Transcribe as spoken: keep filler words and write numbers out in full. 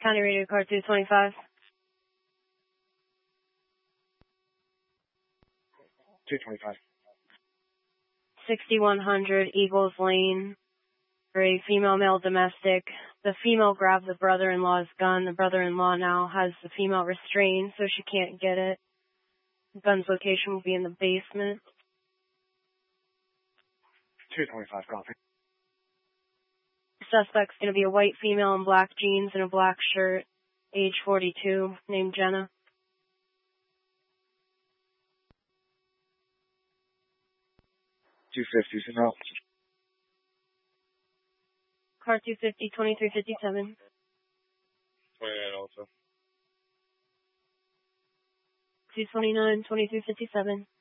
County Radio car two twenty-five. two twenty-five. sixty-one hundred Eagles Lane for a female male domestic. The female grabbed the brother-in-law's gun. The brother-in-law now has the female restrained, so she can't get it. The gun's location will be in the basement. two twenty-five, copy. The suspect's going to be a white female in black jeans and a black shirt, age forty-two, named Jenna. two fifty, so no. Car two fifty, twenty-three fifty-seven. twenty-nine also. two twenty-nine, twenty-three fifty-seven.